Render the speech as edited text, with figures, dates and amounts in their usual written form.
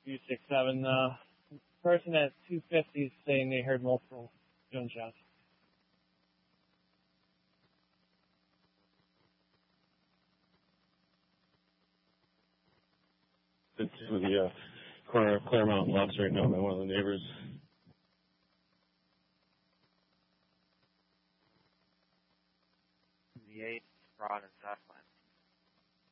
267. Person at 250 is saying they heard multiple gunshots. It's to the corner of Claremont and Lofts right now by one of the neighbors. The 8, Broad and Southland.